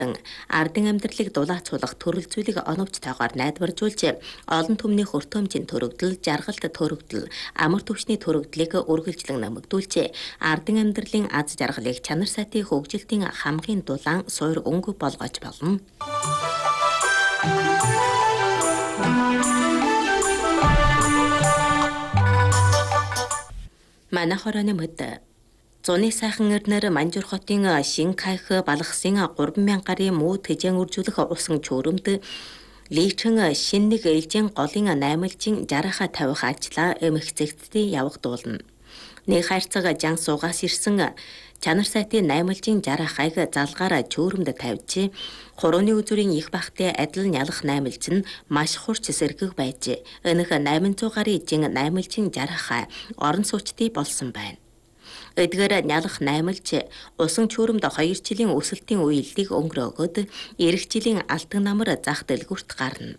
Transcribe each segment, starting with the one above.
хатан ардын амьдралыг дулаацуулах төрөл зүйлийг оновч тойгоор найдваржуулж олон түмний хөртөмжийн төрөгдөл, жаргалт төрөгдөл, амар түвшний төрөгдлийг үргэлжлэн нэмэгдүүлж ардын амьдралын аз жаргалыг чанар сайтын хөгжилтийн хамгийн дулаан суур өнгө болгож болно. Манай хорооны мэд зуны сайхан эрднэр Манжуур хотын Шинкайх балгасын 3,000 гарын муу тэжээн үржүүлэх усан чөөрөмд лийчэн шин нэг ээлжийн голын 8-ын жараха тавих ажлаа эмхцэгтдийн явагдуулна. Нэг хайрцаг жан суугаас ирсэн чанар сайтын 8-ын жарахайг залгаараа чөөрөмд тавьж хурууны үзүүрийн их бахтай адил нялах 8-ч нь маш хурц сэргэг байж энэх 800 гарын жин 8-ын жарахай орон сууцтай болсон байна. Эдгээр нялах 8-ч усан чөөрөмд 2 жилийн өсөлтийн үеэлдийг өнгөрөөгөөд эх жилийн алтан намар зах дэлгүрт гарна.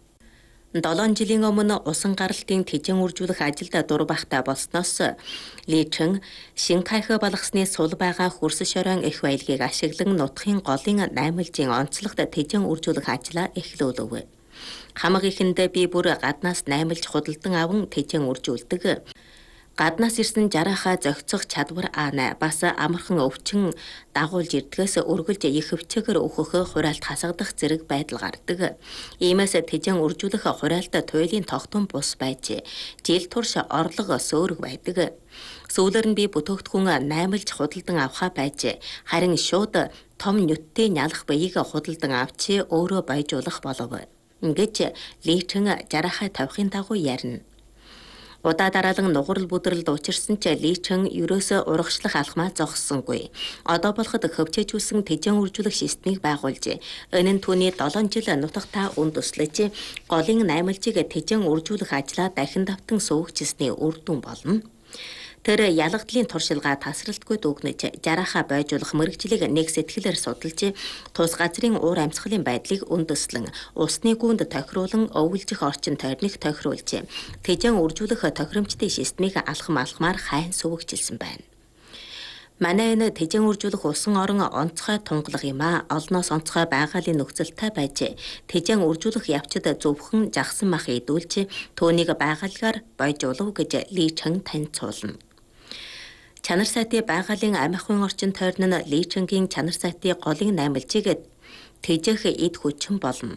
7 жилийн өмнө усан гаралтын тэжээн үржүүлэх ажилд дур бахтай болсноос лийчэн Шинкайх балгасны сул байгаа хөрс шорон их баялгийг ашиглан нутгийн голын 8-ын онцлогт тэжээн үржүүлэх ажлаа эхлүүлв. Хамаг ихэндээ би бүр гаднаас 8-ч худалдан аван тэжээн үржүүлдэг. Гаднаас ирсэн жарахаа зохицох чадвар аана бас амархан өвчин дагуулж ирдгээс өргөлж их өвчгөр өөхөх хураалт хасагдах зэрэг байдал гардаг. Иймээс тэжээн үржүүлэх хураалт туйлын тогтун бус байж жил турш орлого сөөрөг байдаг. Сүүлээр нь би бүтээгдэхүүн 8-ч худалдан авахаа байж харин шууд том нүдтэй нялах бэйг худалдан авчи өөрөө баяжуулах болов. Ингэж лийчэн жарахаа тавихын дагуу ярина. Удаа дараалан нугарал бүдрэлд учирсан ч лийчэн ерөөсөө урагшлах алхмаа зогссонгүй. Одоо болоход хөвчөөжүүлсэн тэжээн үржүүлэх системийг байгуулж, энэ нь түүний 7 жил нутагтаа үн төслөж, голын 8-ыг тэжээн үржүүлэх ажлаа дахин давтан суугчсны үр дүн болно. Тэр ялагдлын туршилгаа тасралтгүй дүгнэж, жарахаа бойжуулах мэрэгжлийг нэг сэтгэлээр судалж, тус газрын уур амьсгалын байдлыг үндэслэн, усны гүнд тохируулан өвлжих орчин тойрныг тохируулж, тэжээн үржүүлэх тохиромжтой системийг алхамаар хайн сувгжилсан байна. Манай энэ тэжээн үржүүлэх усан орон онцгой тунгалаг юм а. Олноос онцгой байгалийн нөхцөлтэй байж, тэжээн үржүүлэх явцад зөвхөн жагсан мах идүүлж, түүнийг байгаалгаар бойжуулав гэж лийчэн танилцуулна. Чанар сайтын байгалийн амиахын орчин тойрн нь лийчэнгийн чанар сайтын голын 8-ыг тэжээх эд хүчин болно.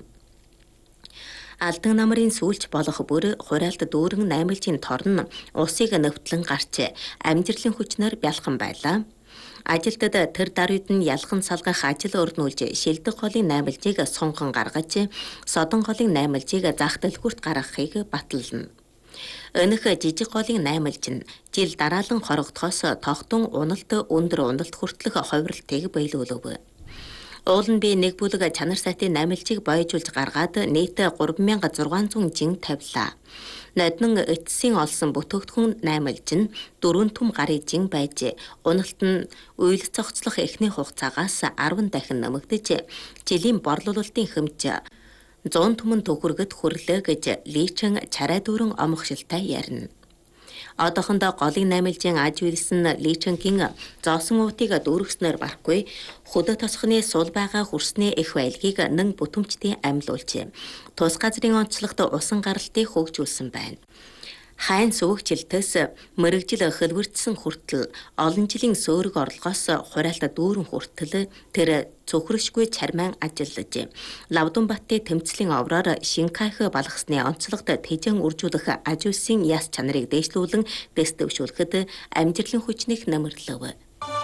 Алдан намрын сүүлч болох бүр хураалт дүүрэн 8-ын торн усыг нэвтлэн гарч амьдралын хүчнээр бялхан байлаа. Ажилтад тэр даруйд нь ялхан салгах ажил өрнүүлж шилдэг голын 8-ыг сунган гаргаж содон голын 8-ыг зах дэлгүүрт гаргахыг батална. Өнөх жижиг голын 8-ч нь жил дараалан хорогдохоос тогтун уналт өндөр уналт хүртэлх хувирлтыг биелүүлв. Уул нь би нэг бүлэг чанар сайтын 8-ыг бойжуулж гаргаад нийт 3600 жин тавилаа. Ноднон эцсийн олсон бүтээгдэхүүн 8-ч нь 4 түм гарын жин байж, уналт нь уйл цогцлох эхний хугацаагаас 10 дахин нэмэгдэж, жилийн борлуулалтын хэмж 100 түмэн төгрөгөд хүрлээ гэж лийчэн чарай дүүрэн омгшилтай ярина. Одоохондоо голын 8-ын аж үйлсэн лийчэнгийн зоосон уутыг дүүргэснээр барахгүй хөдөө тосхны сул байгаа хөрсний их баялгийг нэн бүтэмжтэй амьлуулж, тус газрын онцлогт усан гаралтыг хөгжүүлсэн байна. Хайн сувгжилтээс мэрэгжил хөлбөртсөн хүртэл олон жилийн сөөрөг орлогоос хураалт дүүрэн хүртэл тэр цөхрөшгүй чармайн ажиллаж, Лавдунбаттын тэмцлийн овроор Шинкайх балгасны онцлогт тэжээн үржүүлэх аж үйлсийн яс чанарыг дээшлүүлэн дэвшүүлэхэд амьдралын хүчнийг нэмэрлэв.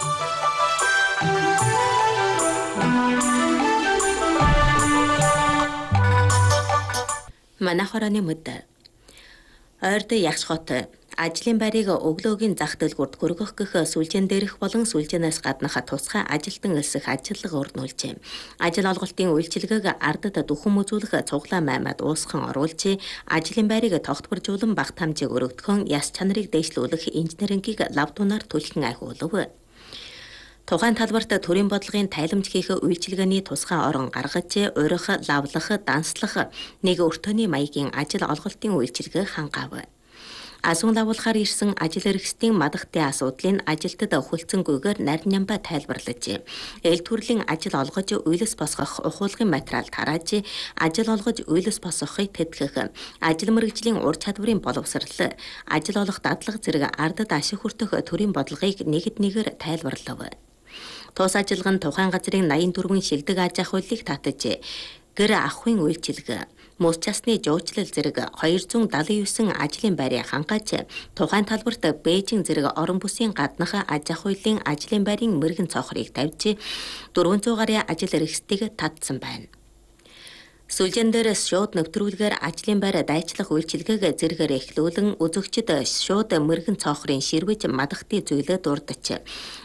Манай хорооны мэд ойрд ягш хот ажлын байрыг өглөөгийн зах дэлгүүрт хүргэх гэх сүлжээн дээрх болон сүлжээнээс гаднах тусгай ажилтан элсэх ажиллага өрнүүлжээ. Ажил олголтын үйлчилгээг ардад дүхэн үзүүлэх цуглаа маймад уусхан оруулж, ажлын байрыг тогтворжуулан багт хамжиг өргөдгөн яс чанарыг дээшлүүлэх инженерингийг лавдунаар түлхэн ахиулв. Тухайн талбарт төрийн бодлогын тайламж хийх үйлчилгээний тусгай орон гаргаж, урих, лавлах, данслах нэг өртөөний маягийн ажил олголтын үйлчилгээ хангав. Асуун дагуулахаар ирсэн ажил эрхсдийн мадагтын асуудлыг ажилтад хөлцөнгүйгээр нарийн нямбай тайлбарлаж, эл төрлийн ажил олгож үйлс босгох ухуулгын материал тарааж, ажил олгож үйлс босгохыг тэтгэх, ажил мэргэжлийн ур чадварын боловсрал, ажил олох дадлага зэрэг ардад ашиг хүртэх төрийн бодлогыг нэгд нэгээр тайлбарлав. Тус ажиллагаа нь тухайн газрын 84 шилдэг аж ахуй хуулийг татаж, гэр ахуйн үйлчилгээ, мөс часны жуучлал зэрэг 279 ажлын байрыг хангааж, тухайн талбарт Бээжин зэрэг орон бүсийн гаднах аж ахуй хуулийн ажлын байрын мэргэн цохрыг тавьж, 400 гаруй ажил эрхсдийг татсан байна. Сүлжээн дээрээс шууд нэвтрүүлгээр ажлын байр дайчлах үйлчилгээг зэрэгээр эхлүүлэн үзэгчд шууд мэргэн цоохрын ширвэж мадагтын зүйлээ дурдж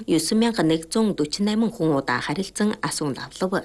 9148 хүн удаа харилцан асуун лавлав.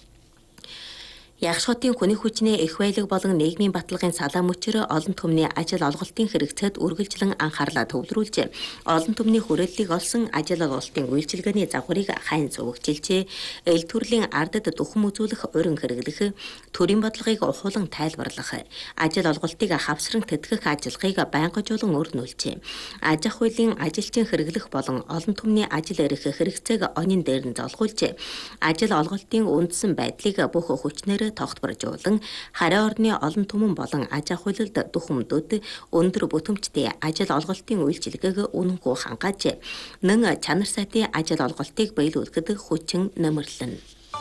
Ягш хотын хүний хүчний их байлаг болон нийгмийн баталгын салаа мөчөр олон түмний ажил олголтын хэрэгцээд үргэлжлэн анхаарлаа төвлөрүүлж, олон түмний хүрээллийг олсон ажил олголтын үйлчилгээний загварыг хайн зөвөгжилжээ. Эл төрлийн ардад духам үзүүлэх урин хэрэглэх, төрийн бодлогыг ухуулан тайлбарлах, ажил олголтыг хавсран тэтгэх ажиллагааг байнгажуулан өрнүүлжээ. Аж ахуй хуулийн ажилчин хэрэглэх болон олон түмний ажил эрх хэрэгцээг онин дээр нь золгуулж, ажил олголтын үндсэн байдлыг бүх хүчнээр тогтворжуулан, хараа орны олон түмэн болон аж ахуйлалд духамдууд өндөр бүтэмжтэй ажил олголтын үйлчилгээг үнэнгүй хангааж, нэн чанар сайтын ажил олголтыг биелүүлэхэд хүчин нэмэрлэнэ.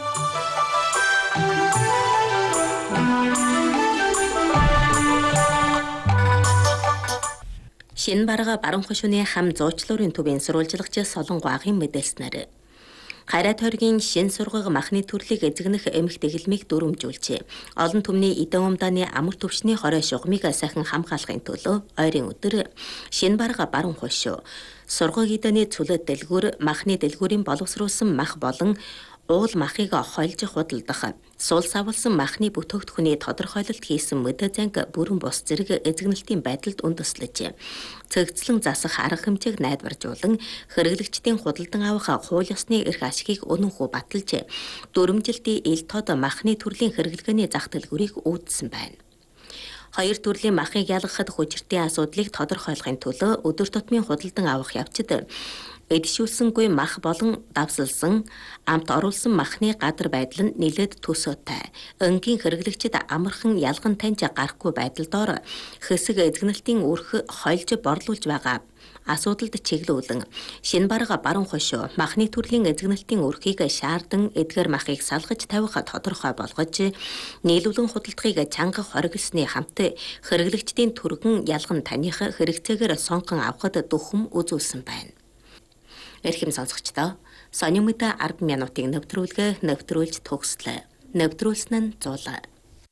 Шинэ барга баруун хошууны хам зуучлуурын төвийн сурвалжлагч Солонгоагийн мэдээлснээр Хараа тойргийн шин сургаг махны төрлийг эзэгнэх эмэгтэй хэлмийг дүрмжүүлжээ. Олон түмний эдэн умдааны амар төвшний хорой шугамыг сайхан хамгаалахын төлөө ойрын өдөр шинэ барга баруун хошуу сургаг эдэний цүлэт дэлгүүр махны дэлгүүрийн боловсруулсан мах болон уул махыг хойлж худалдах, суул савлсан махны бүтээгдэхүүний тодорхойлолт хийсэн мэдээ занг бүрэн бус зэрэг эзэгнэлтийн байдалд үндэслэж, цэгцлэн засах арга хэмжээг найдваржуулан, хэрэглэгчдийн худалдан авах хууль ёсны эрх ашигыг үнэнхүү баталж, дүрмжилтийн ил тод махны төрлийн хэрэглгээний зах дэлгүүрийг үүдсэн байна. Хоёр төрлийн махыг ялгахад хүчиртийн асуудлыг тодорхойлохын төлөө өдөр тутмын худалдан авах явцад эдшүүлсэнгүй мах болон давсалсан, амт оруулсан махны гадар байдал нь нэлээд төсөөтэй. Өнгийн хэрэглэгчид амархан ялган таньж гарахгүй байдал доор хэсэг эзэгнэлтийн өрх хойлж борлуулж байгаа асуудалд чиглүүлэн шинэ барга баруун хошуу махны төрлийн эзэгнэлтийн өрхийг шаардан эдгээр махыг салгаж тавих тодорхой болгож, нийлүүлэн худалдахыг чанга хоригдсны хамт хэрэглэгчдийн түргэн ялган таних хэрэгцээгээр сонгон авахд духам үзүүлсэн байна. Эрхэм сонсогчдоо, сонин мэдээ 10 минутын нэвтрүүлж төгслөө. Нэвтрүүлсэн нь зулаа.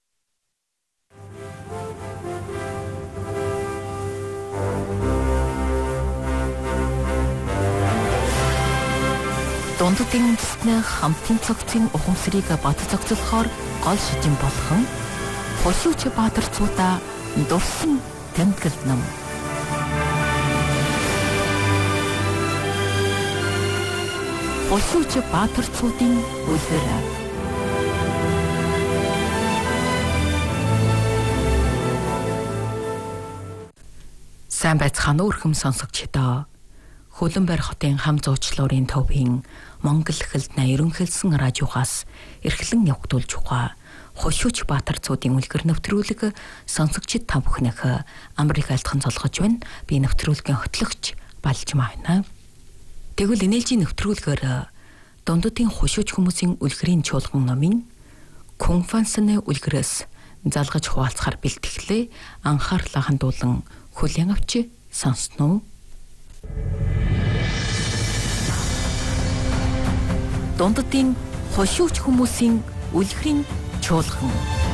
Дундуудын эсний хамтын цогцын ухамсарыг бат цогцлохоор гол шижин болгон Хошууч Баатар цуудаа дурсан тэмдэглэл нам. Хошууч Баатар цуудын үлгэр. Сайн байцгаана уу өрхөм сонсогчдоо. Хөлбөмбөр хотын хам зуучлуурын төвийн Монгол хэлний ерөнхийлсөн радиогоос эрхлэн явагдуулж байгаа Хошууч Баатар цуудын үлгэр нэвтрүүлэг сонсогчид та бүхнийхээ амрыг айлтхан золгож байна. Би нэвтрүүлгийн хөтлөгч Балж маана. Тэгвэл инээлжийн нэвтрүүлгээр дундуудын хошууч хүмүүсийн үлгэрийн чуулган номын Кунфансны үлгэрээс залгаж хуваалцахаар бэлтгэлээ анхаарлаа хандуулан хүлээн авч сонсноо. Дундуудын хошууч хүмүүсийн үлгэрийн чуулган.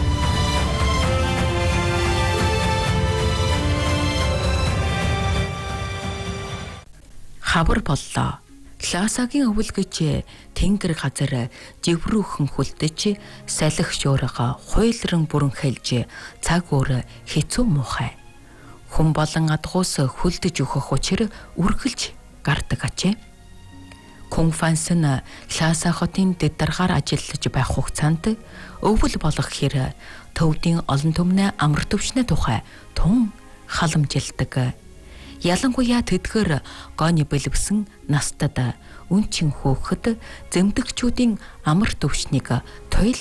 Хабар боллоо. Ласагийн өвөл гэж тэнгэр газар живрүүхэн хүлдэж салхи шуурга хуйлран бүрэн хэлж цаг өөр хэцүү муухай. Хүн болон адгуус хүлдэж өгөх учир үргэлж гардаг ажээ. Кунфанс нь Ласа хотын дэд даргаар ажиллаж байх хугацаанд өвөл болох хэр төвдийн олон түмний амар төвчнээ тухай тун халамжилдаг Ялангуяа тэдгээр гооны бэлэвсэн настад үнчин хөөхд зэмдэгчүүдийн амар төвшнийг туйл